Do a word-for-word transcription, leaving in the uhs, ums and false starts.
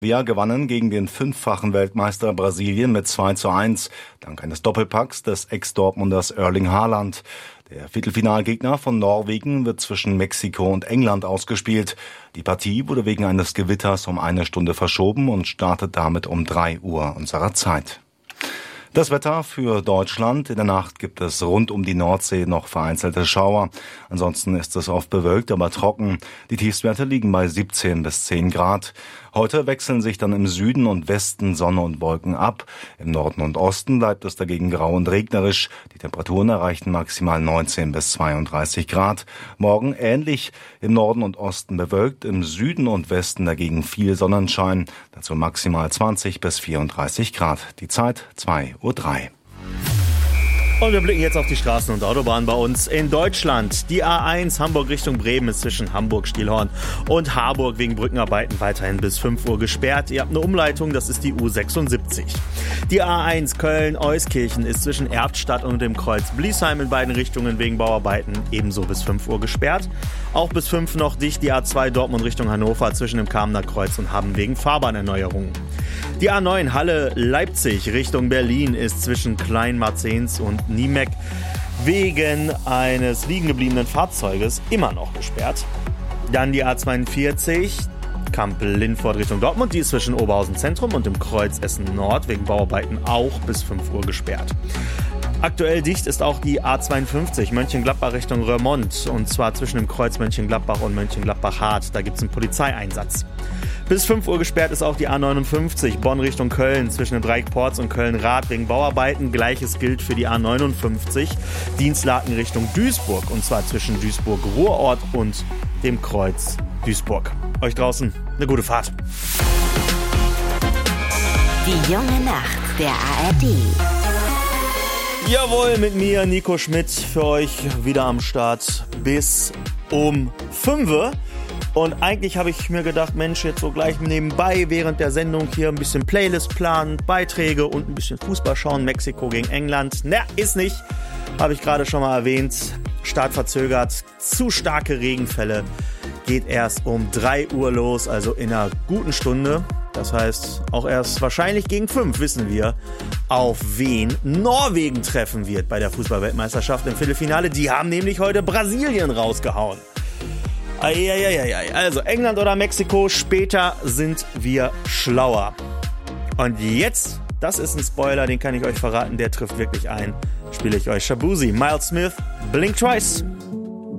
Wir gewannen gegen den fünffachen Weltmeister Brasilien mit zwei zu eins, dank eines Doppelpacks des Ex-Dortmunders Erling Haaland. Der Viertelfinalgegner von Norwegen wird zwischen Mexiko und England ausgespielt. Die Partie wurde wegen eines Gewitters um eine Stunde verschoben und startet damit um drei Uhr unserer Zeit. Das Wetter für Deutschland. In der Nacht gibt es rund um die Nordsee noch vereinzelte Schauer. Ansonsten ist es oft bewölkt, aber trocken. Die Tiefstwerte liegen bei siebzehn bis zehn Grad. Heute wechseln sich dann im Süden und Westen Sonne und Wolken ab. Im Norden und Osten bleibt es dagegen grau und regnerisch. Die Temperaturen erreichen maximal neunzehn bis zweiunddreißig Grad. Morgen ähnlich, im Norden und Osten bewölkt, im Süden und Westen dagegen viel Sonnenschein. Dazu maximal zwanzig bis vierunddreißig Grad. Die Zeit zwei Uhr drei. Und wir blicken jetzt auf die Straßen und Autobahnen bei uns in Deutschland. Die A eins Hamburg Richtung Bremen ist zwischen Hamburg-Stielhorn und Harburg wegen Brückenarbeiten weiterhin bis fünf Uhr gesperrt. Ihr habt eine Umleitung, das ist die U sechsundsiebzig. Die A eins Köln-Euskirchen ist zwischen Erftstadt und dem Kreuz Bliesheim in beiden Richtungen wegen Bauarbeiten ebenso bis fünf Uhr gesperrt. Auch bis fünf noch dicht die A zwei Dortmund Richtung Hannover zwischen dem Kamener Kreuz und Haben wegen Fahrbahnerneuerungen. Die A neun Halle-Leipzig Richtung Berlin ist zwischen Kleinmarzens und Niemek wegen eines liegen gebliebenen Fahrzeuges immer noch gesperrt. Dann die A zweiundvierzig Kampel-Lindfort Richtung Dortmund, die ist zwischen Oberhausen Zentrum und dem Kreuz Essen Nord wegen Bauarbeiten auch bis fünf Uhr gesperrt. Aktuell dicht ist auch die A zweiundfünfzig Mönchengladbach Richtung Röhrmond und zwar zwischen dem Kreuz Mönchengladbach und Mönchengladbach-Hart. Da gibt es einen Polizeieinsatz. Bis fünf Uhr gesperrt ist auch die A neunundfünfzig Bonn Richtung Köln zwischen dem Dreieck Porz und Köln-Rath wegen Bauarbeiten. Gleiches gilt für die A neunundfünfzig Dienstlaken Richtung Duisburg und zwar zwischen Duisburg-Ruhrort und dem Kreuz Duisburg. Euch draußen eine gute Fahrt. Die junge Nacht der A R D. Jawohl, mit mir, Nico Schmidt, für euch wieder am Start bis um fünf Uhr. Und eigentlich habe ich mir gedacht, Mensch, jetzt so gleich nebenbei während der Sendung hier ein bisschen Playlist planen, Beiträge und ein bisschen Fußball schauen. Mexiko gegen England. Na, ist nicht. Habe ich gerade schon mal erwähnt. Start verzögert. Zu starke Regenfälle. Geht erst um drei Uhr los, also in einer guten Stunde. Das heißt, auch erst wahrscheinlich gegen fünf wissen wir, auf wen Norwegen treffen wird bei der Fußball-Weltmeisterschaft im Viertelfinale. Die haben nämlich heute Brasilien rausgehauen. Eieieiei. Also England oder Mexiko, später sind wir schlauer. Und jetzt, das ist ein Spoiler, den kann ich euch verraten, der trifft wirklich ein. Spiele ich euch Shabuzi, Miles Smith, Blink Twice.